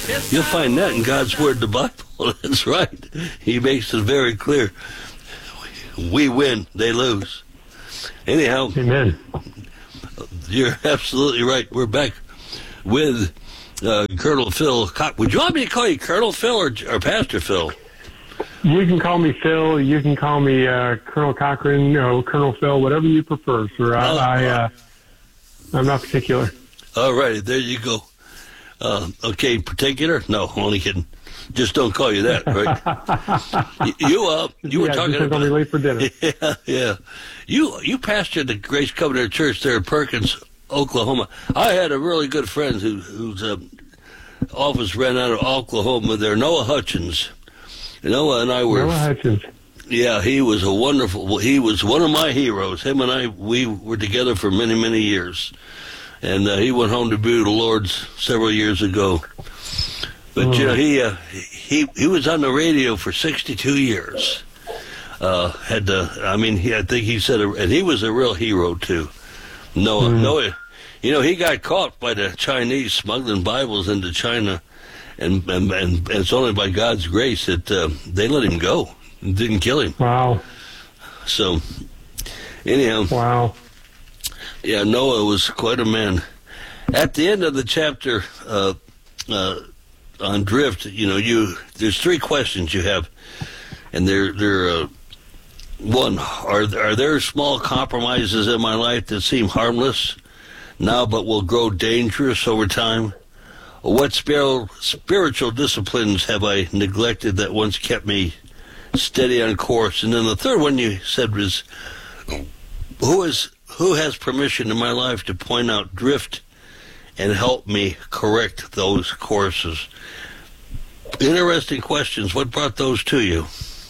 You'll find that in God's Word, the Bible. That's right. He makes it very clear. We win, they lose. Anyhow, amen. You're absolutely right. We're back with Colonel Phil. Would you want me to call you Colonel Phil or Pastor Phil? You can call me Phil. You can call me Colonel Cochran, Colonel Phil, whatever you prefer, sir. I'm not particular. All right, there you go. Okay, particular? No, only kidding. Just don't call you that, right? you were talking about. Just late for dinner. Yeah. You pastored the Grace Covenant Church there in Perkins, Oklahoma. I had a really good friend whose office ran out of Oklahoma there, Noah Hutchins. Noah and I were. Noah Hutchins. Yeah, he was he was one of my heroes. Him and I, we were together for many, many years. And he went home to be with the Lord several years ago. But, he was on the radio for 62 years. I think he said, and he was a real hero, too. Noah, he got caught by the Chinese smuggling Bibles into China, and it's only by God's grace that they let him go and didn't kill him. Wow. So, anyhow. Wow. Yeah, Noah was quite a man. At the end of the chapter on drift, there's three questions you have, and they're one: are there small compromises in my life that seem harmless now but will grow dangerous over time? What spiritual disciplines have I neglected that once kept me steady on course? And then the third one you said was, who has permission in my life to point out drift and help me correct those courses? Interesting questions. What brought those to you?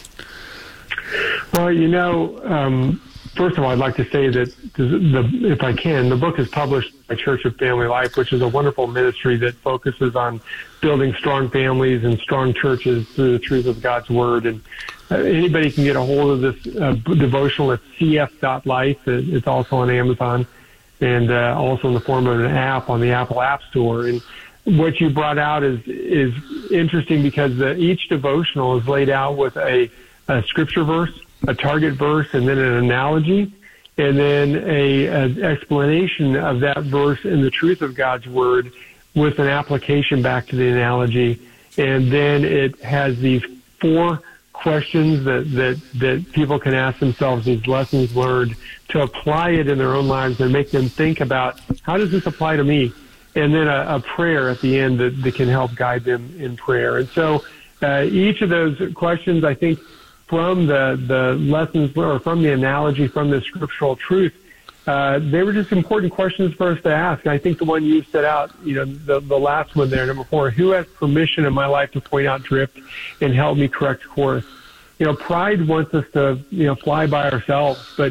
Well, first of all, I'd like to say that, if I can, the book is published by Church of Family Life, which is a wonderful ministry that focuses on building strong families and strong churches through the truth of God's Word. And anybody can get a hold of this devotional at cf.life. It's also on Amazon and also in the form of an app on the Apple App Store. And what you brought out is interesting because each devotional is laid out with a scripture verse, a target verse, and then an analogy, and then an explanation of that verse in the truth of God's Word with an application back to the analogy. And then it has these 4 questions that people can ask themselves, these lessons learned, to apply it in their own lives and make them think about, how does this apply to me? And then a prayer at the end that can help guide them in prayer. And so each of those questions, I think, from the lessons or from the analogy, from the scriptural truth, they were just important questions for us to ask. And I think the one you set out, the last one there, number 4, who has permission in my life to point out drift and help me correct course? Pride wants us to, fly by ourselves, but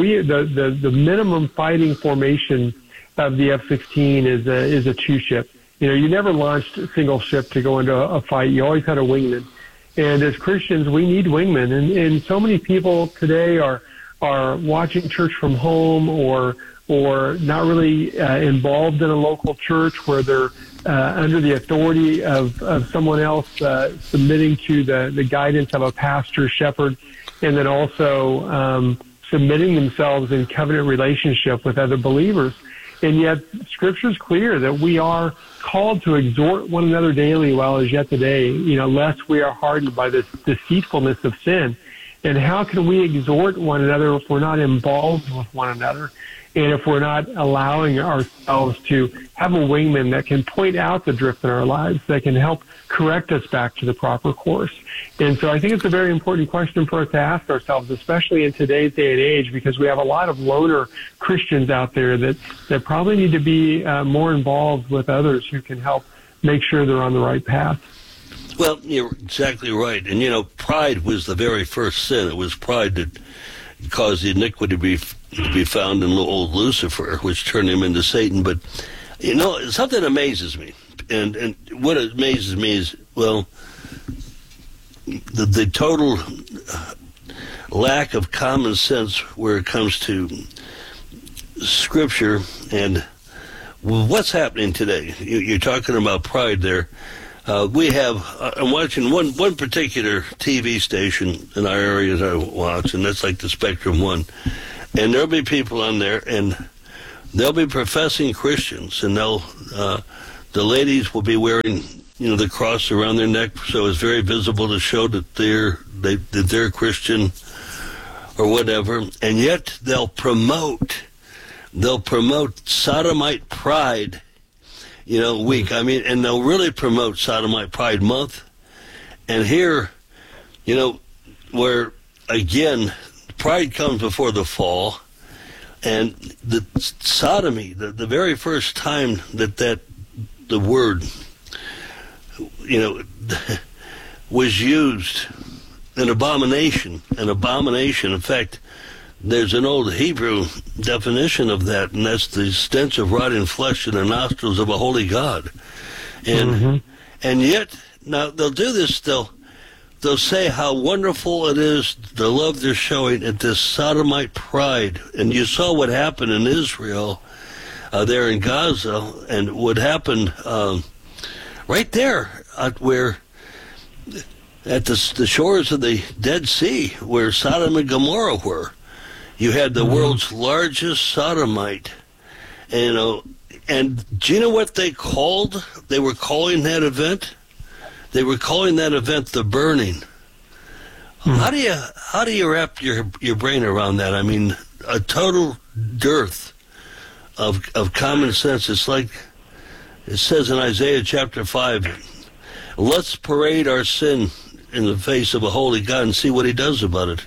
the minimum fighting formation of the F-16 is a 2-ship. You never launched a single ship to go into a fight. You always had a wingman. And as Christians, we need wingmen. And so many people today are watching church from home or not really involved in a local church where they're under the authority of someone else, submitting to the guidance of a pastor, shepherd, and then also submitting themselves in covenant relationship with other believers. And yet, Scripture is clear that we are called to exhort one another daily while as yet today, lest we are hardened by this deceitfulness of sin. And how can we exhort one another if we're not involved with one another? And if we're not allowing ourselves to have a wingman that can point out the drift in our lives, that can help correct us back to the proper course? And so I think it's a very important question for us to ask ourselves, especially in today's day and age, because we have a lot of loner Christians out there that probably need to be more involved with others who can help make sure they're on the right path. Well, you're exactly right. And, pride was the very first sin. It was pride that caused the iniquity to be found in old Lucifer, which turned him into Satan. But, something amazes me. And what amazes me is, well, the total lack of common sense where it comes to Scripture and what's happening today. You're talking about pride there. I'm watching one particular TV station in our area that I watch, and that's like the Spectrum One. And there'll be people on there, and they'll be professing Christians, and the ladies will be wearing, the cross around their neck, so it's very visible to show that they're Christian or whatever. And yet they'll promote Sodomite Pride, week. I mean, and they'll really promote Sodomite Pride Month. And here, where again, pride comes before the fall, and the sodomy, the very first time that the word, was used, an abomination. In fact, there's an old Hebrew definition of that, and that's the stench of rotting flesh in the nostrils of a holy God. And yet, now they'll do this, they'll say how wonderful it is, the love they're showing at this Sodomite pride. And you saw what happened in Israel, there in Gaza, and what happened right there where at the shores of the Dead Sea, where Sodom and Gomorrah were. You had the world's largest sodomite, and do you know what they called? They were calling that event. They were calling that event the burning. How do you wrap your brain around that? I mean, a total dearth of common sense. It's like it says in Isaiah chapter 5, let's parade our sin in the face of a holy God and see what he does about it.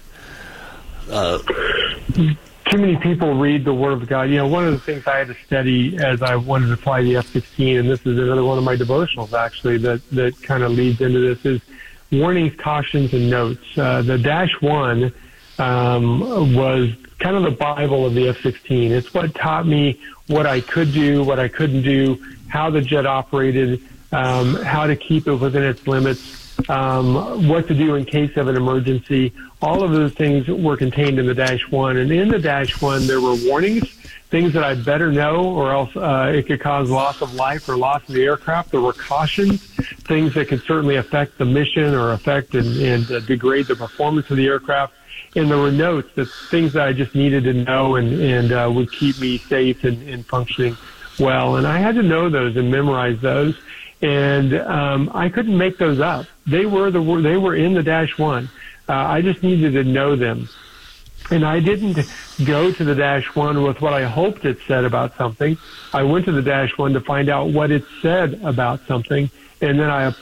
Too many people read the Word of God. One of the things I had to study as I wanted to fly the F-16, and this is another one of my devotionals actually that kind of leads into this, is warnings, cautions, and notes. The -1 was kind of the Bible of the F-16. It's what taught me what I could do, what I couldn't do, how the jet operated, how to keep it within its limits, what to do in case of an emergency. All of those things were contained in the -1. And in the -1, there were warnings, things that I'd better know, or else it could cause loss of life or loss of the aircraft. There were cautions, things that could certainly affect the mission or affect and degrade the performance of the aircraft. And there were notes, that things that I just needed to know and would keep me safe and functioning well. And I had to know those and memorize those. And I couldn't make those up. They were in the -1. I just needed to know them. And I didn't go to the -1 with what I hoped it said about something. I went to the -1 to find out what it said about something, and then I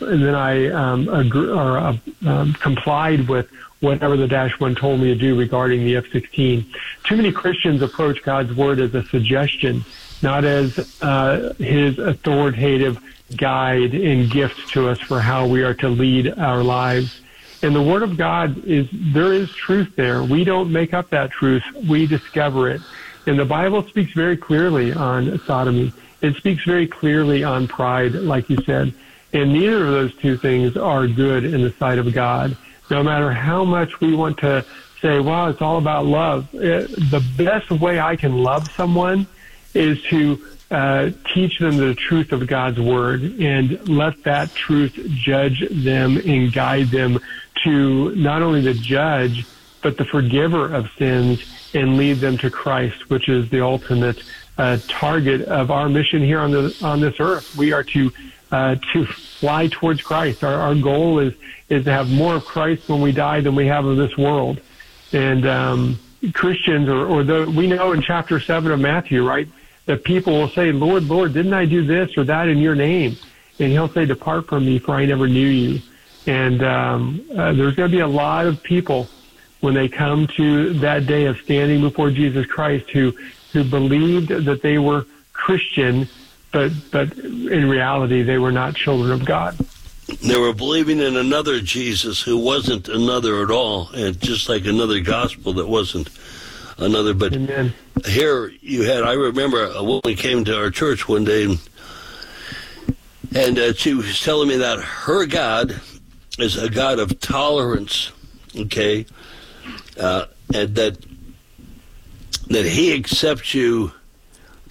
complied with whatever the -1 told me to do regarding the F-16. Too many Christians approach God's Word as a suggestion, not as his authoritative guide and gift to us for how we are to lead our lives. And the Word of God there is truth there. We don't make up that truth. We discover it. And the Bible speaks very clearly on sodomy. It speaks very clearly on pride, like you said. And neither of those two things are good in the sight of God. No matter how much we want to say, well, it's all about love. The best way I can love someone is to teach them the truth of God's Word and let that truth judge them and guide them to not only the judge, but the forgiver of sins, and lead them to Christ, which is the ultimate target of our mission here on this earth. We are to fly towards Christ. Our goal is to have more of Christ when we die than we have of this world. And Christians, we know in chapter 7 of Matthew, right, that people will say, Lord, Lord, didn't I do this or that in your name? And he'll say, depart from me, for I never knew you. And there's going to be a lot of people when they come to that day of standing before Jesus Christ who believed that they were Christian, but in reality they were not children of God. They were believing in another Jesus who wasn't another at all, and just like another gospel that wasn't another. But Amen. Here I remember a woman came to our church one day, and she was telling me that her God is a God of tolerance, okay, and that he accepts you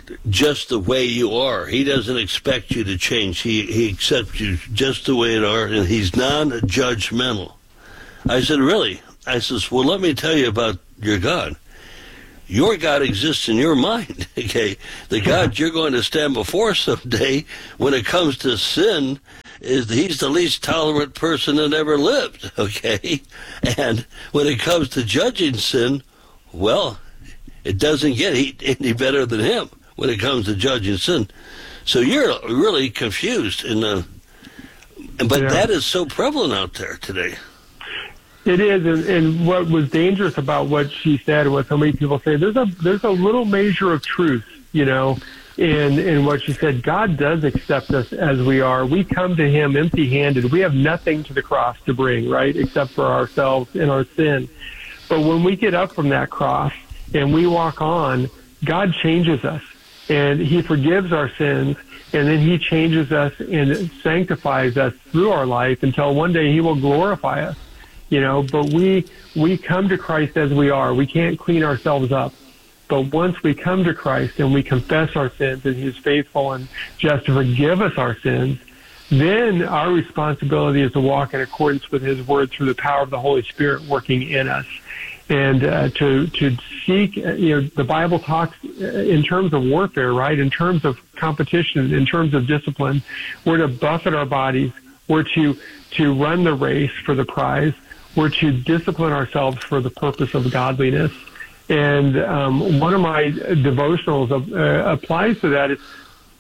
just the way you are. He doesn't expect you to change. He accepts you just the way you are, and he's non-judgmental. I said, really? I says, well, let me tell you about your God. Your God exists in your mind, okay? The God you're going to stand before someday, when it comes to sin, he's the least tolerant person that ever lived, okay? And when it comes to judging sin, well, it doesn't get any better than him when it comes to judging sin. So you're really confused, but that is so prevalent out there today. It is, and what was dangerous about what she said, and what so many people say, there's a little measure of truth, in what she said. God does accept us as we are. We come to him empty-handed. We have nothing to the cross to bring, right, except for ourselves and our sin. But when we get up from that cross and we walk on, God changes us, and he forgives our sins, and then he changes us and sanctifies us through our life until one day he will glorify us. But we come to Christ as we are. We can't clean ourselves up. But once we come to Christ and we confess our sins, and he is faithful and just to forgive us our sins, then our responsibility is to walk in accordance with his word through the power of the Holy Spirit working in us. And to seek, the Bible talks in terms of warfare, right? In terms of competition, in terms of discipline. We're to buffet our bodies. We're to run the race for the prize. We're to discipline ourselves for the purpose of godliness. And one of my devotionals applies to that. It's,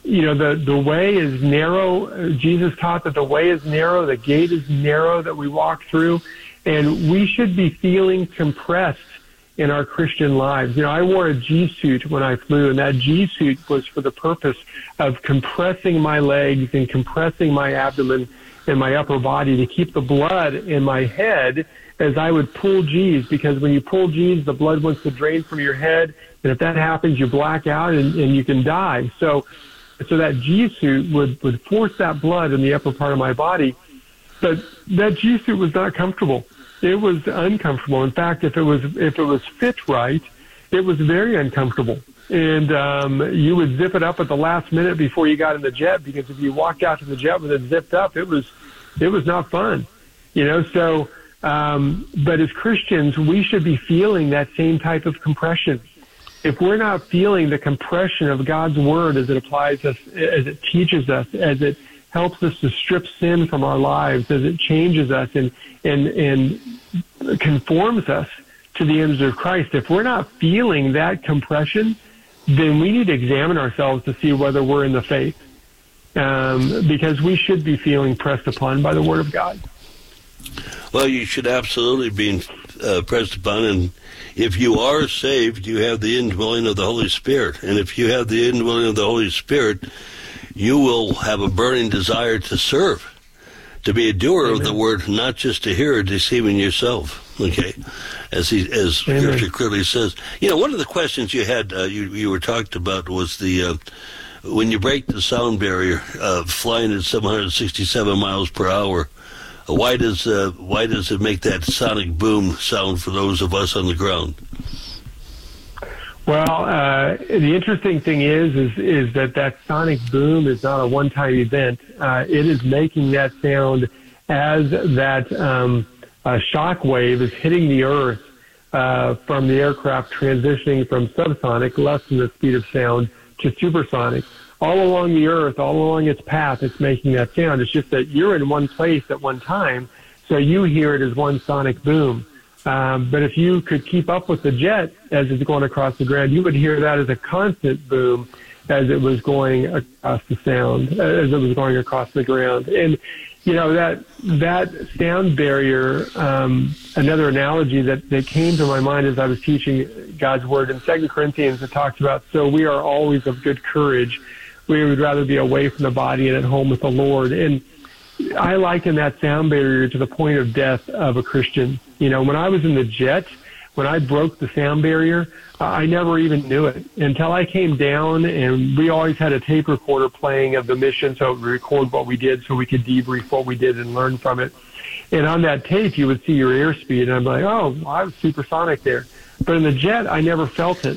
the way is narrow. Jesus taught that the way is narrow, the gate is narrow that we walk through, and we should be feeling compressed in our Christian lives. I wore a G-suit when I flew, and that G-suit was for the purpose of compressing my legs and compressing my abdomen and my upper body to keep the blood in my head as I would pull G's, because when you pull G's, the blood wants to drain from your head, and if that happens, you black out and you can die. So that G-suit would force that blood in the upper part of my body, but that G-suit was not comfortable. It was uncomfortable. In fact, if it was fit right, it was very uncomfortable. And you would zip it up at the last minute before you got in the jet, because if you walked out to the jet with it zipped up, it was not fun. So but as Christians, we should be feeling that same type of compression. If we're not feeling the compression of God's word as it applies us, as it teaches us, as it helps us to strip sin from our lives, as it changes us and conforms us to the image of Christ, if we're not feeling that compression, then we need to examine ourselves to see whether we're in the faith, because we should be feeling pressed upon by the Word of God. Well, you should absolutely be pressed upon, and if you are saved, you have the indwelling of the Holy Spirit, and if you have the indwelling of the Holy Spirit, you will have a burning desire to serve, to be a doer Amen. Of the Word, not just a hearer, deceiving yourself. Okay, as Scripture clearly says. One of the questions you had, you were talked about, was the when you break the sound barrier, flying at 767 miles per hour. Why does it make that sonic boom sound for those of us on the ground? Well, the interesting thing is that sonic boom is not a one-time event. It is making that sound as that shock wave is hitting the earth from the aircraft transitioning from subsonic, less than the speed of sound, to supersonic. All along the earth, all along its path, it's making that sound. It's just that you're in one place at one time, so you hear it as one sonic boom. But if you could keep up with the jet as it's going across the ground, you would hear that as a constant boom as it was going across the sound, as it was going across the ground. And, that sound barrier, another analogy that came to my mind as I was teaching God's Word in 2 Corinthians, it talks about, so we are always of good courage. We would rather be away from the body and at home with the Lord. And I liken that sound barrier to the point of death of a Christian. When I was in the jet, when I broke the sound barrier, I never even knew it until I came down, and we always had a tape recorder playing of the mission, so it would record what we did so we could debrief what we did and learn from it. And on that tape, you would see your airspeed, and I'm like, oh, well, I was supersonic there. But in the jet, I never felt it.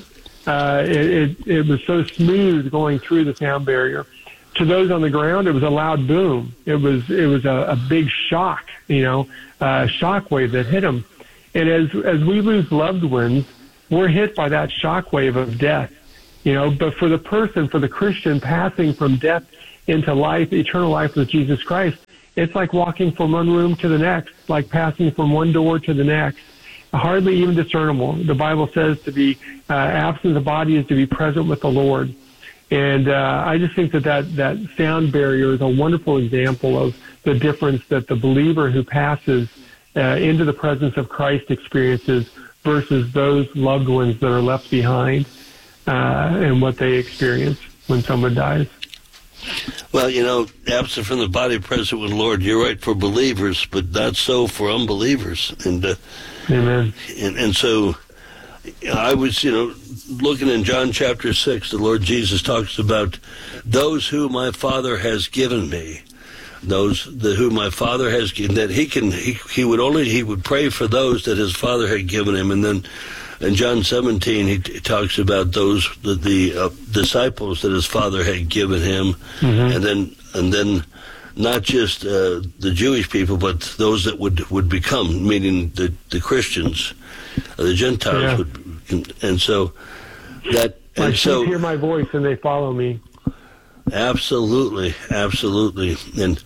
it was so smooth going through the sound barrier. To those on the ground, it was a loud boom. It was a big shock, shock wave that hit them. And as we lose loved ones, we're hit by that shock wave of death, But for the Christian passing from death into life, eternal life with Jesus Christ, it's like walking from one room to the next, like passing from one door to the next. Hardly even discernible. The Bible says to be absent of the body is to be present with the Lord. And I just think that sound barrier is a wonderful example of the difference that the believer who passes into the presence of Christ experiences versus those loved ones that are left behind and what they experience when someone dies. Well, absent from the body, present with the Lord, you're right for believers, but not so for unbelievers. And Amen. And so I was, looking in John chapter 6, the Lord Jesus talks about those who my Father has given me, who my Father has given, that he would pray for those that his Father had given him. And then in John 17, he talks about the disciples that his Father had given him, and then not just the Jewish people, but those that would become, meaning the Christians, the Gentiles would. And so that, my and so sheep hear my voice and they follow me. Absolutely. And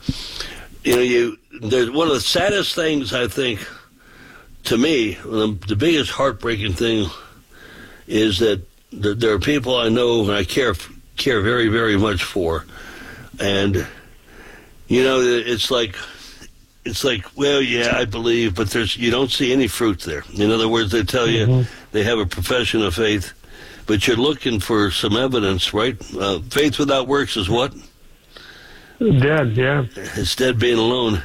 there's one of the saddest things, I think, to me, the biggest heartbreaking thing is that there are people I know and I care very, very much for, and it's like, well, yeah, I believe, but you don't see any fruit there. In other words, they tell you they have a profession of faith, but you're looking for some evidence, right? Faith without works is what? Dead, yeah. It's dead being alone.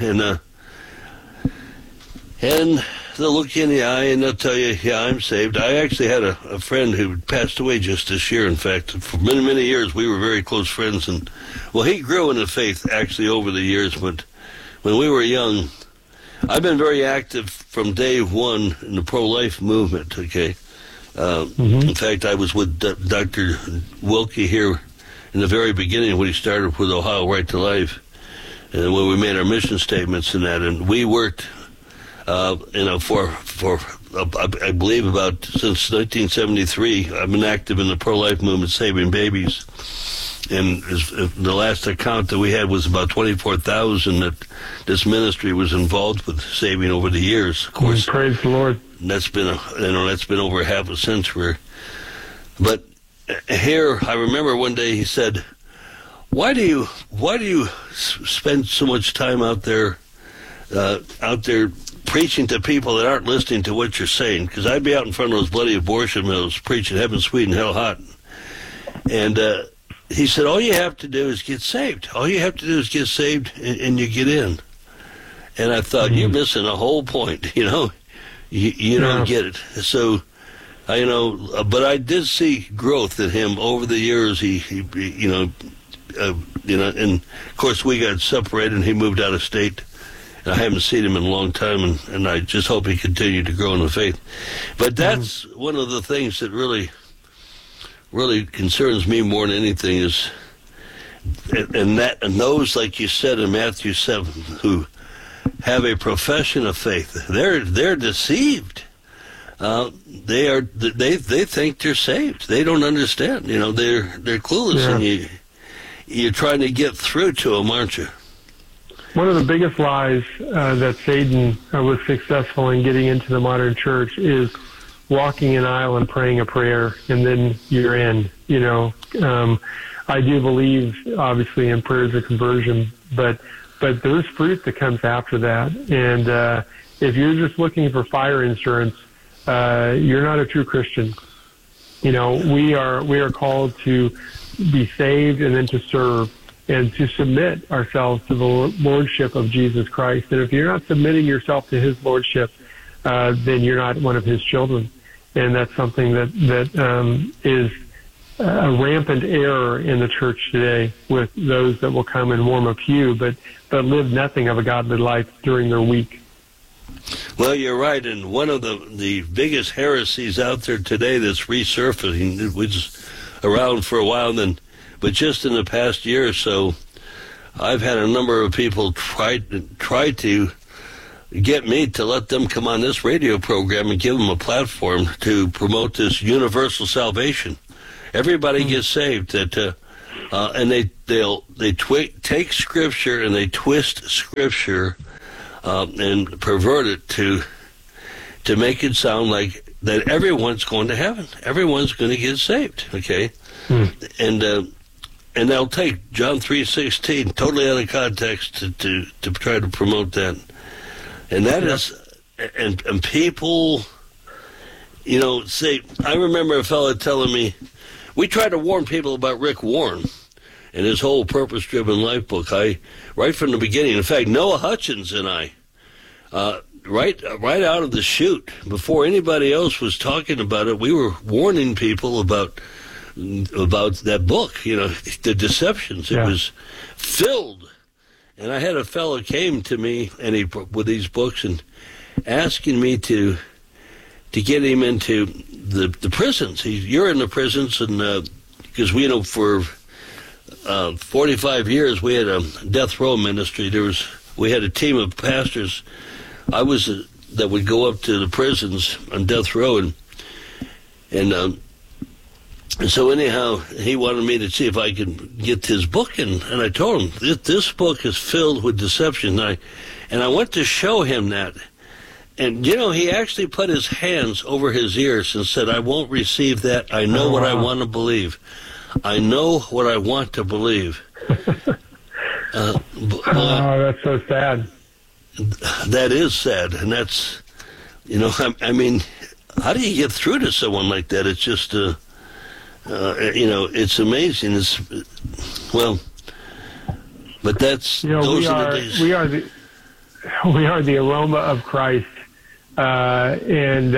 And they'll look you in the eye and they'll tell you, yeah, I'm saved. I actually had a friend who passed away just this year, in fact. For many, many years, we were very close friends. And, well, he grew in the faith, actually, over the years, but when we were young, I've been very active from day one in the pro-life movement, okay? In fact, I was with Dr. Wilkie here in the very beginning when he started with Ohio Right to Life, and when we made our mission statements and that, and we worked, for I believe about since 1973, I've been active in the pro-life movement, saving babies. And the last account that we had was about 24,000 that this ministry was involved with saving over the years. Of course, praise the Lord. That's been over half a century. But here, I remember one day he said, "Why do you spend so much time out there preaching to people that aren't listening to what you're saying?" Because I'd be out in front of those bloody abortion mills preaching heaven sweet and hell hot, and he said, all you have to do is get saved. All you have to do is get saved, and you get in. And I thought, you're missing a whole point, You don't get it. So, but I did see growth in him over the years. And of course we got separated, and he moved out of state. And I haven't seen him in a long time, and I just hope he continued to grow in the faith. But that's one of the things that really concerns me more than anything is, and those, like you said in Matthew 7, who have a profession of faith, they're deceived. They think they're saved. They don't understand. They're clueless, and you're trying to get through to them, aren't you? One of the biggest lies that Satan was successful in getting into the modern church is walking an aisle and praying a prayer, and then you're in. I do believe, obviously, in prayers of conversion, but there's fruit that comes after that. And if you're just looking for fire insurance, you're not a true Christian. We are called to be saved and then to serve and to submit ourselves to the lordship of Jesus Christ. And if you're not submitting yourself to his lordship, then you're not one of his children. And that's something that is a rampant error in the church today, with those that will come and warm a pew, but live nothing of a godly life during their week. Well, you're right, and one of the biggest heresies out there today that's resurfacing, it was around for a while, but just in the past year or so, I've had a number of people try to get me to let them come on this radio program and give them a platform to promote this universal salvation. Everybody gets saved. And they take Scripture and they twist Scripture and pervert it to make it sound like that everyone's going to heaven. Everyone's going to get saved. Okay, and they'll take John 3:16 totally out of context to try to promote that. And that is, and people, say, I remember a fellow telling me, we try to warn people about Rick Warren and his whole Purpose-Driven Life book. Right from the beginning, in fact, Noah Hutchins and I, right out of the chute, before anybody else was talking about it, we were warning people about that book, the deceptions. It was filled. And I had a fellow came to me with these books and asking me to get him into the prisons. You're in the prisons, and because we for 45 years we had a death row ministry. We had a team of pastors. I was that would go up to the prisons on death row, and so anyhow, he wanted me to see if I could get his book, and I told him this book is filled with deception. And I went to show him that, and he actually put his hands over his ears and said, "I won't receive that. I know what I want to believe. I know what I want to believe." That's so sad. That is sad, and that's I mean, how do you get through to someone like that? It's just it's amazing. But that's those are the days. We are the aroma of Christ, and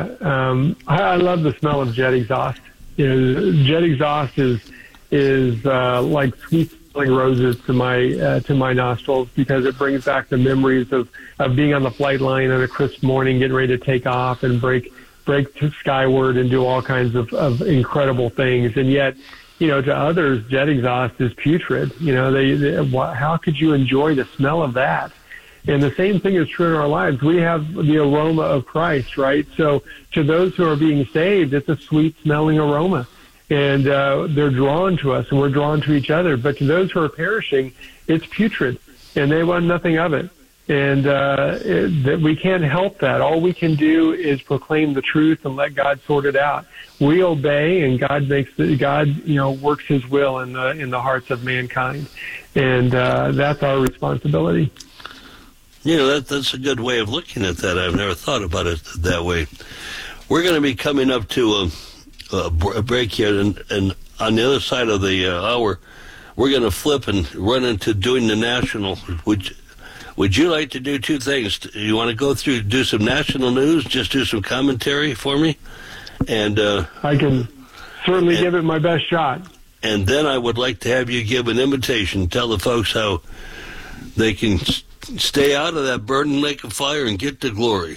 I love the smell of jet exhaust. Jet exhaust is like sweet smelling roses to my nostrils, because it brings back the memories of being on the flight line on a crisp morning, getting ready to take off and break skyward and do all kinds of incredible things. And yet, to others, jet exhaust is putrid. How could you enjoy the smell of that? And the same thing is true in our lives. We have the aroma of Christ, right? So to those who are being saved, it's a sweet smelling aroma. And they're drawn to us, and we're drawn to each other. But to those who are perishing, it's putrid, and they want nothing of it. And that we can't help that. All we can do is proclaim the truth and let God sort it out. We obey, and God works His will in the hearts of mankind, and that's our responsibility. That's a good way of looking at that. I've never thought about it that way. We're going to be coming up to a break here, and on the other side of the hour, we're going to flip and run into doing the national. Would you like to do two things? You want to go through, do some national news, just do some commentary for me? And I can certainly give it my best shot. And then I would like to have you give an invitation, tell the folks how they can stay out of that burning lake of fire and get to glory.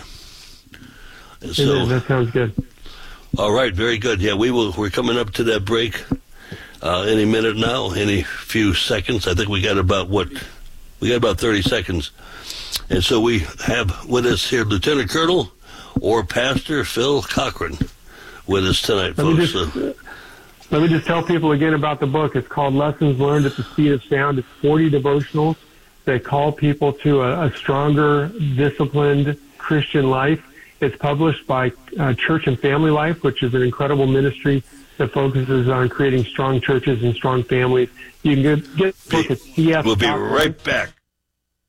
So that sounds good. All right, very good. Yeah, we're coming up to that break any minute now, any few seconds. I think we got about 30 seconds. And so we have with us here Lieutenant Colonel or Pastor Phil Cochran with us tonight, folks. Let me just tell people again about the book. It's called Lessons Learned at the Speed of Sound. It's 40 devotionals that call people to a stronger, disciplined Christian life. It's published by Church and Family Life, which is an incredible ministry that focuses on creating strong churches and strong families. You can get the book at CS. We'll be right back.